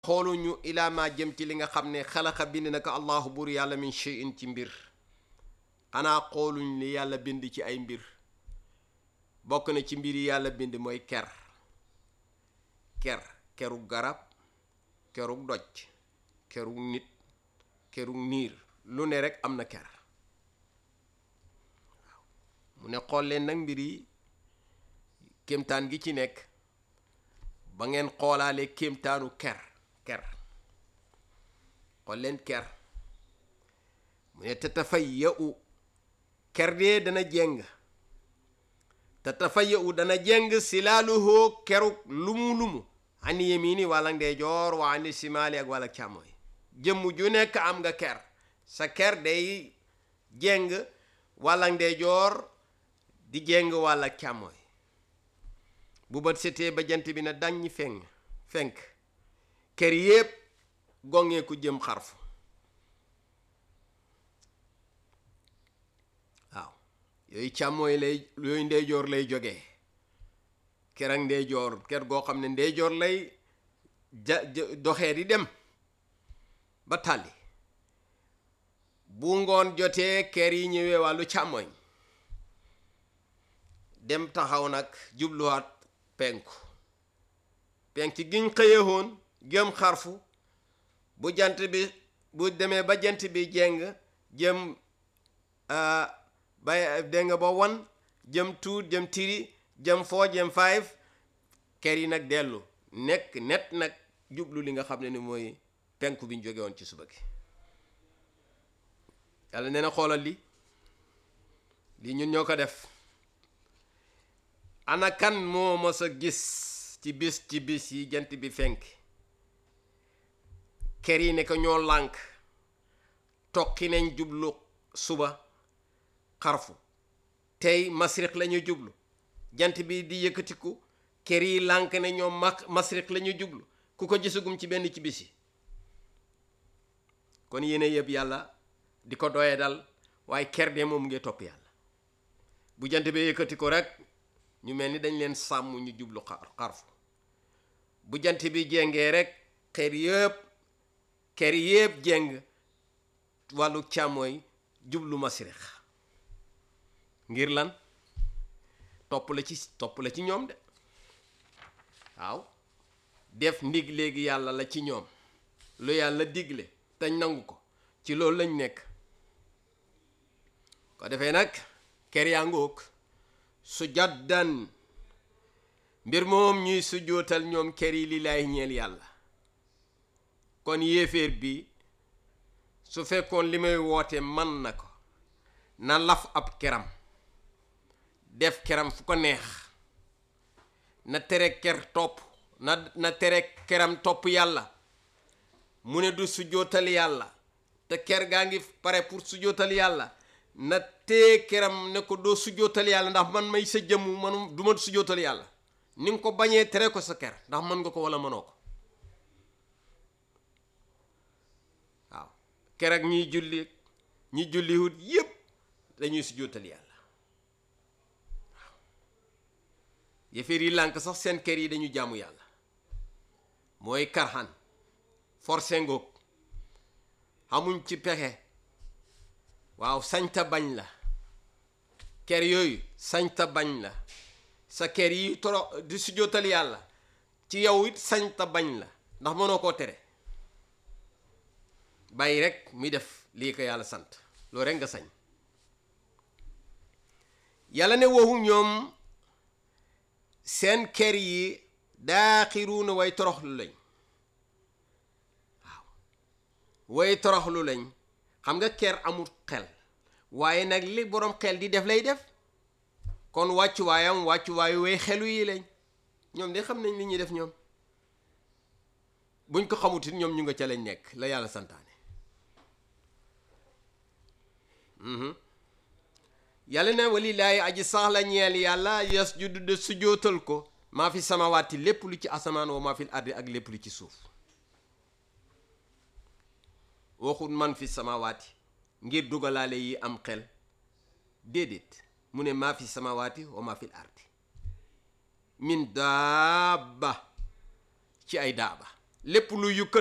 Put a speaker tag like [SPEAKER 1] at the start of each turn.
[SPEAKER 1] xooluñu ilaa ma jëm ci li nga xam ne xalaqa bind na ko allahu buur yàlla min shay'in ci mbir xanaa xooluñ li yàlla bind ci ay mbir bokk na ci mbir yi yàlla bind mooy kerug garab kerug doj kerug nit kerug niir lu ne rek am na ker waaw mu ne xool leen nag mbir yi kéemtaan gi ci nekk ba ngeen xoolaale kéemtaanu ker xool leen ker mu ne tatafayyu ker dee dana jeng tatafayyu dana jeng silaaluhu kerug lumu ani yemini walla ndeyjoor wa ani simaali ak walla càmmooy jëmm ju nekk am nga ker sa ker day jeng walla ndeyjoor di jeng walla càmmooy bu bët setee ba jant bi na daññi fenk ker yépp gongee ku jëm xarfu waaw yooyu càmmooy yooyu ndeyjoor lay jógee ker ak ndeyjoor ker goo xam ne ndeyjoor lay doxee di dem ba tàlli bu ngoon jotee ker yi ñëwee wàllu càmmooñ dem taxaw nag jubluwaat penku giñ xëyewoon jëm xarfu bu jant bi bu demee ba jant bi jeng jëm ba dégg nga ba wan jëm tuut jëm tiri jëm 4 jëm 5 ker yi nag dellu nekk net nag jublu li nga xam ne ni mooy penku bi ñu jóge woon ci suba gi yàlla nee na xoolal li ñun ñoo ko def ana kan moo mës a gis ci bis yi jant bi fenk ker yi ne ko ñoo lànk tokki nañ jublu suba xarfu tey masriq la ñu jublu jant bi di yëkkatiku ker yi lànk ne ñoom masriq la ñu jublu ku ko gisagum ci benn ci bis yi kon yéene yëpp yàlla di ko doye dal waaye ker de moom ngi topp yàlla bu jant bi yëkkati ko rek ñu mel ni dañ leen sàmm ñu jublu xarfu bu jant bi jengee rek ker yëpp jeng wàllu càmmooy jublu masriq ngir lan topp la ci ñoom de waaw def ndig léegi yàlla la ci ñoom lu yàlla digle tañ nangu ko ci loolu lañ nekk ko defee nag ker yaa ngoog su jaddan mbir moom ñuy sujjóotal ñoom ker yi lillaahi ñeel yàlla kon yéeféer bi su fekkoon li may woote man na ko na laf ab keram def keram fu ko neex na tere ker topp na tere keram topp yàlla mu ne du sujjóotal yàlla te ker gaa ngi pare pour sujjóotal yàlla na tee keram ne ko doo sujjóotal yàlla ndax man may sa jëmmu man du ma sujjóotal yàlla ni nga ko bañee tere ko sa ker ndax mën nga ko wala mënoo ko waaw ker ak ñi julliwut yépp dañuy sujjóotal yàlla waaw yëfeer yi lànk sax seen ker yi dañu jaamu yàlla mooy karxan forcé ngoog xamuñ ci pexe waaw sañta bañ la ker yooyu sañta bañ la sa ker yi toro di sujjóotal yàlla ci yow it sañta bañ la ndax mënoo koo tere bàyyi rek muy def lii ko yàlla sant loolu rek nga sañ yàlla ne waxu ñoom seen ker yi daaxiruuna way toroxlu lañ waaw way toroxlu lañ xam nga ker amul xel waaye nag li boroom xel di def lay def kon wàccuwaayu way xelu yi lañ ñoom de xam nañ li ñuy def ñoom buñ ko xamutit ñoom ñu nga ca lañ nekk la yàlla santaane yàlla ne walillaahi aji sax la ñeel yàlla yasjudu de sujootal ko maa fi samawaati lépp lu ci asamaan wa maa fil ardi ak lépp lu ci suuf waxut man fi samawaati ngir dugalaale yi am xel déedéet mu ne maa fi samawaati wa maa fil ardi min daaba ci ay daaba lépp lu yukkat